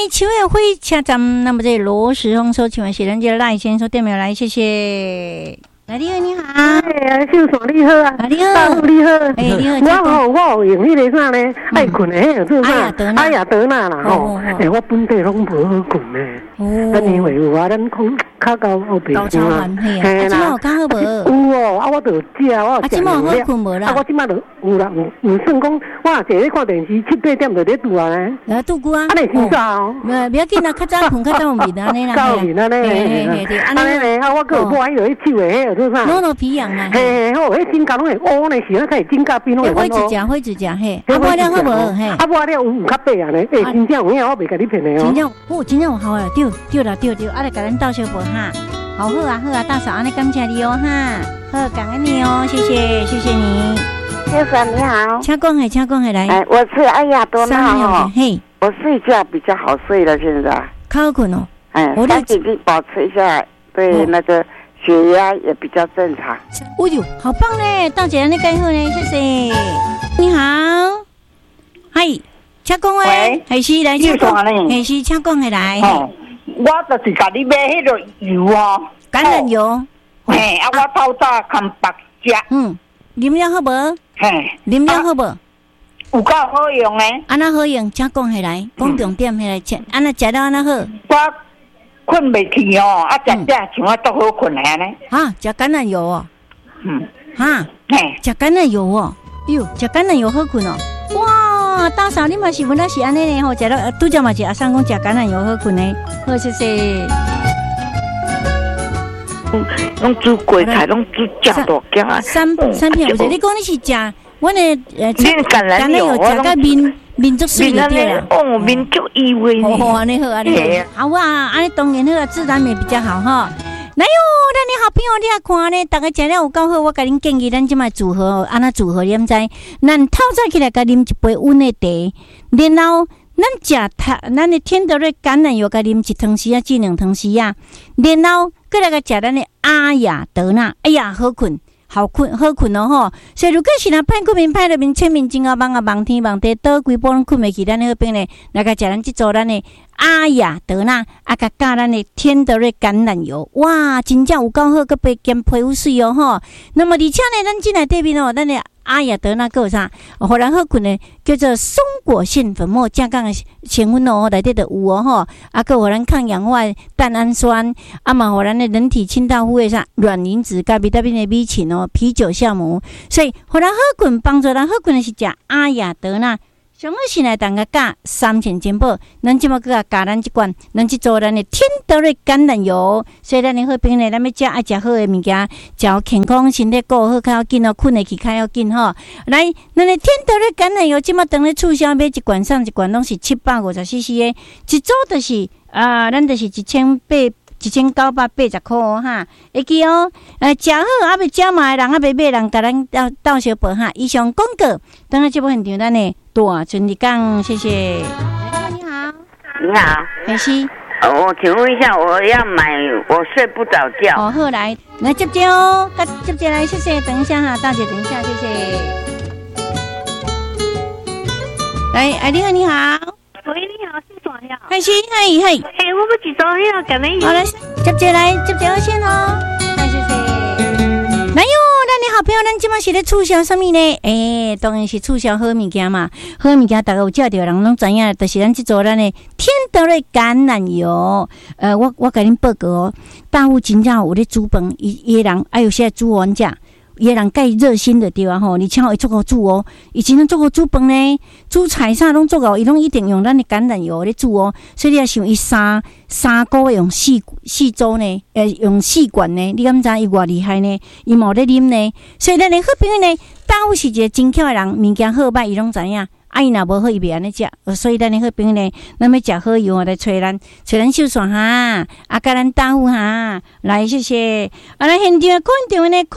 秋叶灰车站，那么这罗时峰说，请问是人家赖先生电没有来？谢谢。来，你好，你好。 哎，秀爽你好啊！ 你好， 大夫你好。 哎，你好。 我用迄个啥呢？爱困的，做啥？哎呀，得那啦吼！哎，我本地拢无好困呢。哦。咱因为有啊，咱空较到后边啊。 嘿啦。今有较好无？ 有哦，啊，我就食，我食。 今好困无啦？ 啊，我今麦就有啦，有算讲，我坐咧看电视7、8点就咧拄啊咧。 来拄久啊？ 啊，你先早哦。 不要紧啦，较早困，较早有面安尼啦。 较有面安尼。 嘿，安尼咧，啊，我个有买迄个手的，迄个做啥？ 攞皮痒啊！ 嘿，好，迄指甲拢会乌呢，是啊，才会指甲变拢会乌。 会一只嘿，啊，买了好无？嘿， 啊，买了有较白啊呢，诶，真正有影，我袂甲你骗的哦。 真正有好啊，对啦，啊，来甲咱倒小波哈，好啊，大嫂，安尼感谢你哦哈，好，感恩你哦，谢谢你。 先生你好， 请讲来。 哎，我是艾亚多娜哦， 嘿， 我睡觉比较好睡了，现在。 好困哦。 哎，我已经保持一下，对那个。血压也比较正常。 哦呦，好棒嘞！大姐，你介好呢，谢谢。你好，嗨，请讲诶，还是来请讲，还是请讲下来。 哦，我就是甲你买迄个油哦， 橄榄油。 嘿，啊，我透早看白食。 啉了好无？ 嘿， 啉了好无？ 有够好用诶。 安那好用？请讲下来，讲重点下来，吃安那食了安那好。 困袂去哦，啊，食像我都好困安尼。 啊，食橄榄油哦。食橄榄油哦，哟，食橄榄油好困哦。哇，大嫂你嘛是本来是安尼呢吼，食了拄则嘛是阿桑讲食橄榄油好困呢，好谢谢。 拢煮过菜，拢煮食大姜啊。 三片有者，你讲你是食，我呢橄榄油， 食个面足水就对啦。 哦，面足异味呢。 哦，安尼好，安尼好。好啊，安尼当然好，自然也比较好哈。来哟，咱的好朋友你也看呢，大家食了有够好，我甲恁建议咱即摆组合，安那组合你毋知？咱透早起来甲啉一杯温的茶，然后咱的天德瑞橄榄油甲啉1汤匙啊，至2汤匙啊，然后过来甲食咱的阿雅德纳，哎呀，好困哦吼！所以如果是若歹困眠、歹入眠、侧面真啊梦天梦地，倒规波拢困袂去，咱好边咧来甲食咱即组咱的阿雅德纳，啊甲加咱的天德瑞橄榄油，哇，真正有够好，佮白兼皮肤水哦吼！那么而且呢，咱即内底面哦，咱的阿雅德纳有啥？互人好困的叫做松果腺粉末，正讲的成分哦，内底就有哦吼，啊，佮互咱抗氧化蛋氨酸，啊嘛互咱的人体清道夫的啥卵磷脂、甲维他命的 B 群哦，啤酒酵母，所以互人好困，帮助人好困的是食阿雅德纳。上好是来当个加3钱金宝，咱即马个加咱即罐，咱即做咱的天德瑞橄榄油，所以咱的好朋友，咱要食爱食好的物件，食健康身体顾好较要紧哦，困会去较要紧吼。来，咱的天德瑞橄榄油即马当咧促销，买一罐送一罐，拢是750cc 的，一组就是咱就是1980块哦哈，会记哦。食好啊，未食嘛的人啊，未买人，甲咱倒小报哈。以上广告，等下节目现场咱的大春丽讲，谢谢。你好， 你好， 还是？ 我请问一下，我要买，我睡不着觉。 哦，好来接接哦，接来，谢谢。等一下哈，大姐，等一下，谢谢。来，你好，你好。 喂，你好，是谁呀？ 还是，嘿。 我不知道呀，干咩？ 好来，接来先哦，谢谢。来哟，咱的好朋友，咱即马是咧促销什么呢？当然是促销好物件嘛。好物件，大家有食到人拢知影，就是咱即做咱的天德瑞橄榄油。我甲恁报告哦，大户真正有咧煮饭，伊个人有些煮完食。伊个人介热心的对啊吼，而且会做好煮哦，伊真正做好煮饭呢，煮菜啥拢做好，伊拢一定用咱的橄榄油咧煮哦。所以你也想伊三个月用4周呢，用4罐呢，你敢知伊偌厉害呢？伊冇咧啉呢，所以咱的好朋友呢，大有是一个真巧的人，物件好歹伊拢知影。伊若无好，伊袂安尼食，所以咱的好朋友呢，咱要食好油，来找咱秀爽哈，甲咱大户哈，来谢谢。来现场看电话呢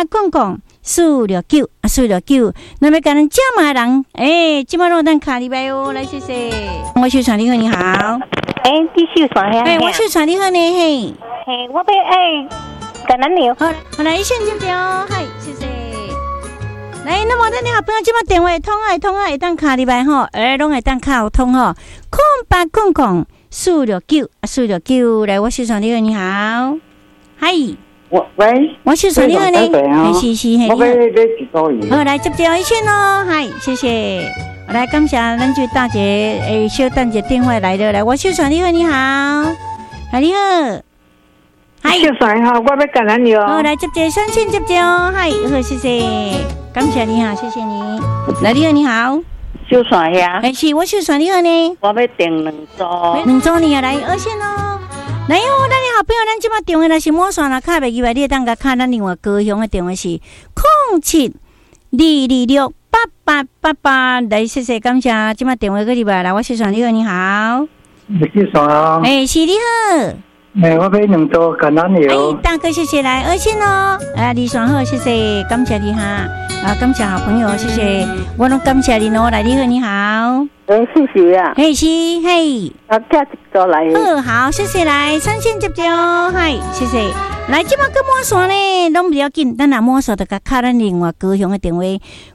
，0800-469-469，那么甲咱加码人，即马落咱卡里拜哦，来谢谢。我秀爽你好，你好。 你秀爽呀？ 我秀爽你好呢，嘿。 我要橄榄油。 好，来一线接标，嗨，谢谢。来，那么咱的好朋友即马电话通会当卡里拜吼，拢会当卡有通吼 469，469，来，我是传你好，你好，嗨， 喂， 我是传你好呢，是， 我要几多鱼？ 好，来接一线哦，嗨，谢谢。来，感谢咱这大姐小等姐电话来了，来，我秀传你好，你好，你好， 嗨，秀传好，我要感恩你哦。 好，来接3线接哦，嗨，好，谢谢，感谢你好，谢谢你。来，你好， 秀传呀， 是我秀传你好呢， 我要订2组， 你来2线哦。来哟，咱的好朋友，咱即马电话若是满线啦，卡袂记来，你当甲卡咱另外高雄的电话是07-226-8888，来谢谢感谢，即马电话过入来，来我是传你好，你好， 是传啊， 是你好， 我要2组橄榄油， 大哥谢谢，来2线哦，你选好，谢谢，感谢你哈，感谢好朋友，谢谢，我拢感谢你哦，来你好，你好。 谢谢啊。 是，嘿。 加一组来。 好，谢谢，来3线接哦，嗨，谢谢。来，即马个满线呢，拢不要紧，咱若满线就甲卡咱另外高雄的电话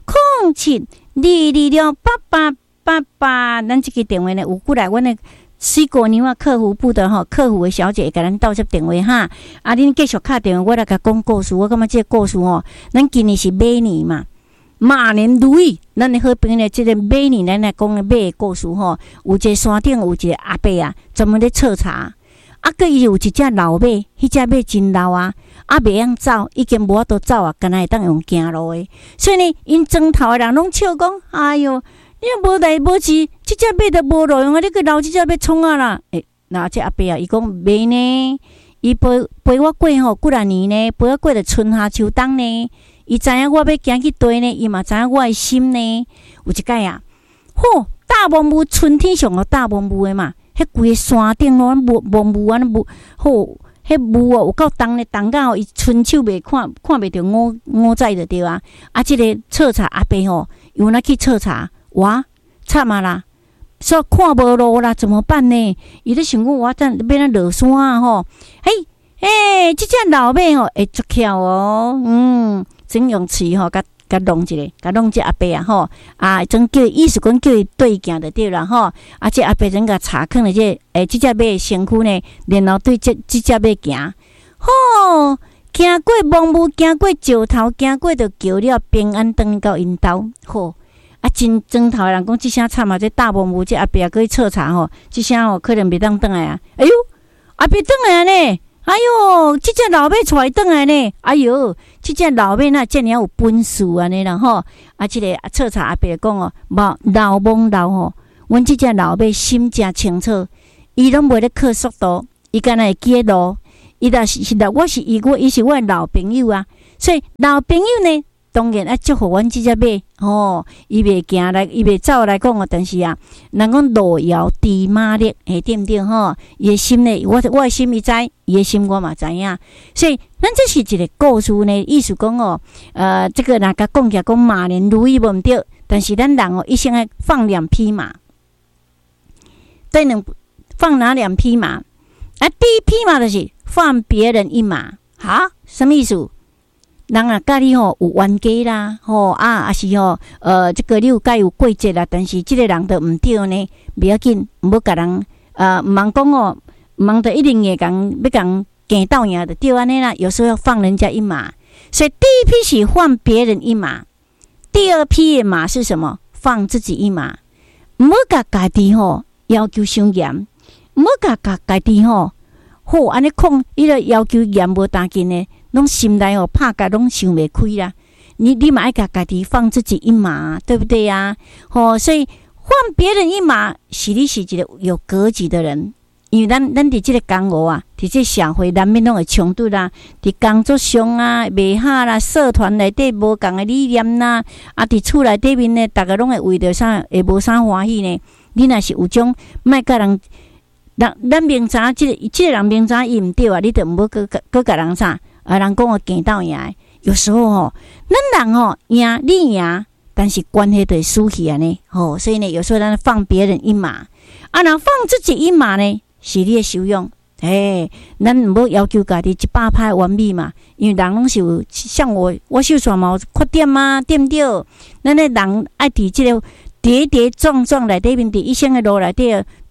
07-226-8888，咱这个电话呢有过来，阮的水果牛客服部的客服的小姐甲咱斗接电话哈。恁继续打电话，我来甲讲故事。我感觉这个故事咱今年是马年嘛。马年如意，咱的好朋友呢，这个马年咱来讲的马的故事有一个山顶有一个阿伯啊，专门咧测茶。个伊有一只老马，迄只马真老啊，袂晓走，已经无法度走啊，干那会当用行路的。所以呢，因庄头的人拢笑讲：哎哟，你无来无去，这只马都无路用啊！你去留这只马创啊啦！那这阿伯啊，伊讲袂呢，伊陪我过几啊年呢，陪我过着春夏秋冬呢。伊知影我要行去地呢，伊嘛知影我的心呢。有一摆啊，大蒙雾春天上个大蒙雾的嘛，迄规个山顶咯，蒙雾啊，雾迄雾有够重呢，重到伊伸手袂看袂着五仔就对啊。即个测茶阿伯有哪去测茶？哇，惨啊啦！说看无路啦，怎么办呢？伊咧想讲我等要咱落山啊即只老马会足巧哦，真用喙甲弄一个，甲弄这阿伯啊真叫意思讲叫伊对行就对啦这阿伯真甲查坑的这只马的身躯呢，然后对这只马行，行过蒙雾，行过石头，行过就叫了平安登到因兜，真庄头的人讲这声惨啊！这大蒙雾这阿伯去测查这声可能袂当登来啊！哎呦，阿伯登来呢！哎呦，这只老马带转来呢！哎呦，这只老马那遮尔有本事安尼啦这个测查阿伯讲老蒙老阮这只老马心真清楚，伊拢袂咧靠速度，伊敢若会记路，伊若是我是伊是我的老朋友啊，所以老朋友呢，当然祝福阮这只马伊袂行来，伊袂走来讲但是啊，人讲路遥知马力，对毋对伊的心呢，我的心伊知，伊的心我嘛知影，所以咱这是一个故事呢，意思讲这个若甲讲起来讲马年如意无毋对，但是咱人一生爱放2匹马，放哪2匹马？第一匹马就是放别人一马，什么意思？人啊，甲你有冤家啦，也是这个你有甲有过节啦，但是这个人都毋对呢，不要紧，唔好甲人毋茫讲毋茫得一定会讲要讲行斗赢就对安尼啦。有时候要放人家一马，所以第一批是放别人一马，第二批的马是什么？放自己一马，唔好甲家己要求伤严，唔好甲家己安尼控伊个要求严无打紧呢。拢心内拍甲拢想袂开啦，你嘛爱甲家己放自己一马，对不对呀？所以放别人一马，是你是一个有格局的人，因为咱伫这个江湖啊，伫这社会难免拢会冲突啦，伫工作上啊、卖下啦、社团内底无共的理念啦，伫厝内底面呢，大家拢会为着啥会无啥欢喜呢？你若是有种莫甲人，咱明知这个人明知伊毋对啊，你就毋好佮甲人啥。人讲行斗赢，有时候咱人赢你赢，但是关系就会输去安尼所以呢，有时候咱放别人一马，若放自己一马呢，是你的修养。咱毋好要求家己100%完美嘛，因为人拢是有像我秀传嘛有缺点啊，对毋对？咱的人爱伫这个跌跌撞撞内底面，伫一生的路内底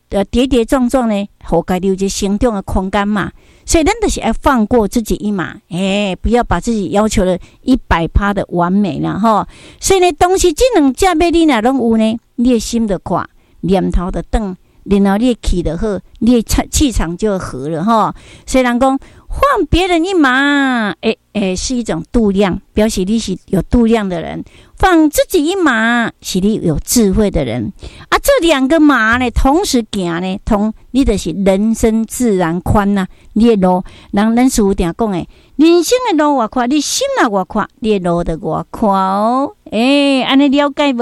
跌跌撞撞呢，互家留一个成长的空间嘛。所以咱就是要放过自己一马，不要把自己要求了100%的完美啦吼。所以呢，东西这两只要你若拢有呢，你的心就快，念头就转，然后你的气就好，你的气场就和了吼。所以人讲放别人一马，是一种度量，表示你是有度量的人；放自己一马，是你有智慧的人。啊，这两个马呢，同时行呢，你就是人生自然宽呐。你的路，咱师父定讲诶，人生的路偌宽，你心也偌宽，你的路就偌宽哦。安尼了解无？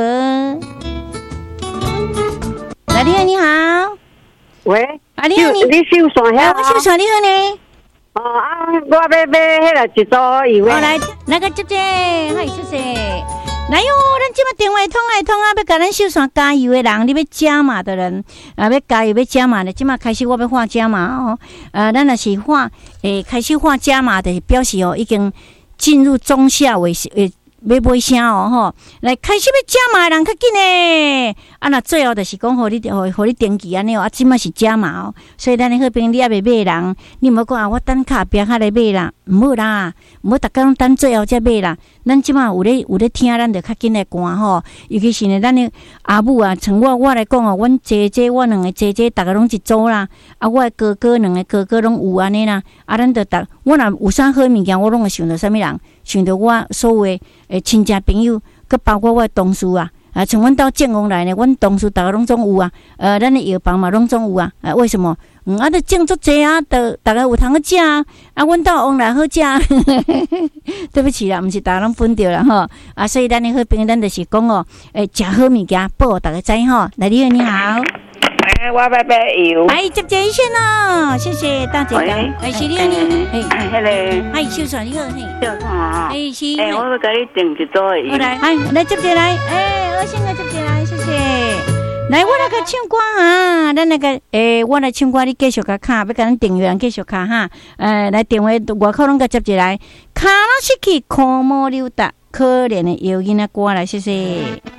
来，你好， 喂， 你好， 你秀山遐？ 我秀山，你好呢？ 我要买迄个一组油的。 来个姐姐，嗨，谢谢。来哟，咱即马电话通来通啊，要甲咱秀山加油的人，你要加码的人要加油要加码的，即马开始我要画加码哦。咱若是画开始画加码的，表示已经进入中下尾要买啥哦吼，来开始要加码的人较紧诶，那最后就是讲，互你登记安尼哦，即马是加码哦，所以咱的好朋友你也袂买人，你莫讲我等卡边较来买啦，毋好啦，毋好逐工拢等最后才买啦。咱即马有咧听，咱就较紧来赶吼，尤其是呢，咱的阿母啊，像我来讲哦，阮姐姐我两个姐姐，逐个拢一组啦，我的哥哥两个哥哥拢有安尼啦，咱就我若有啥好物件，我拢会想到啥物人，想到我所有的亲戚朋友，佮包括我的同事啊，像阮到建工来呢，阮同事逐个拢总有啊，咱的药房嘛拢总有啊，为什么？就种足济啊，逐个有通去食啊，阮到往来好食，对不起啦，毋是逐个拢分着啦吼，所以咱的好朋友，咱就是讲哦，食好物件报互逐个知吼。来，你好。 我要买油。 接一线咯，谢谢大姐。是你呢？ 迄秀传你好， 秀传。 是。 我要甲你订一组油。 好来接一来，我先来接一来，谢谢。来，我来个唱歌哈，咱那个我来唱歌，你继续甲卡，要甲咱订阅人继续卡哈。来电话外口拢甲接一来，卡拉失去，看无溜达，可怜的摇囡仔歌来，谢谢。